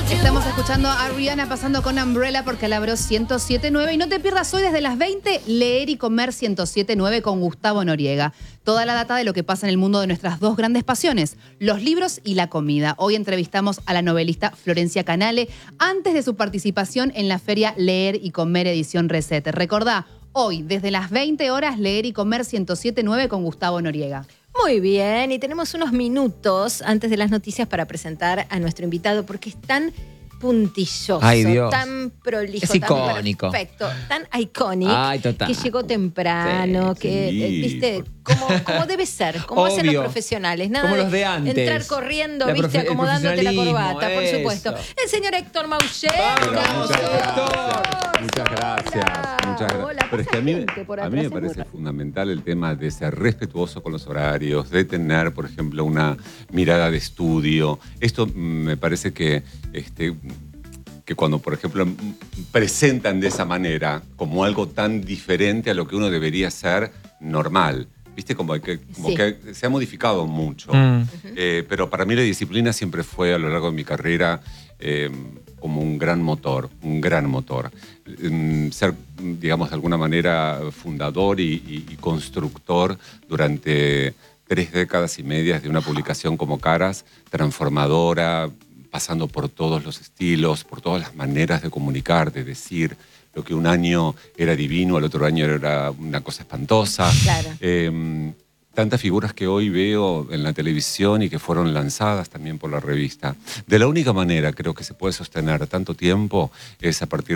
Estamos escuchando a Rihanna pasando con Umbrella por Calabro 107.9 y no te pierdas hoy desde las 20 Leer y Comer 107.9 con Gustavo Noriega. Toda la data de lo que pasa en el mundo de nuestras dos grandes pasiones, los libros y la comida. Hoy entrevistamos a la novelista Florencia Canale antes de su participación en la feria Leer y Comer edición Reset. Recordá, hoy desde las 20 horas Leer y Comer 107.9 con Gustavo Noriega. Muy bien, y tenemos unos minutos antes de las noticias para presentar a nuestro invitado porque es tan puntilloso, ay, Dios, tan prolijo, es icónico, tan perfecto, tan icónico, ay, total, que llegó temprano, sí, que, sí, viste, como debe ser, como obvio, hacen los profesionales, nada como de los de antes, entrar corriendo, viste, acomodándote la corbata, por supuesto. El señor Héctor Mauger. Muchas gracias. Hola, pero es que a mí me parece fundamental el tema de ser respetuoso con los horarios, de tener, por ejemplo, una mirada de estudio. Esto me parece que cuando, por ejemplo, presentan de esa manera como algo tan diferente a lo que uno debería ser normal. ¿Viste? Como que se ha modificado mucho. Pero para mí la disciplina siempre fue, a lo largo de mi carrera, como un gran motor, ser, digamos, de alguna manera fundador y constructor durante 3 décadas y medias de una publicación como Caras, transformadora, pasando por todos los estilos, por todas las maneras de comunicar, de decir. Lo que un año era divino, al otro año era una cosa espantosa. Claro. Tantas figuras que hoy veo en la televisión y que fueron lanzadas también por la revista. De la única manera creo que se puede sostener tanto tiempo es a partir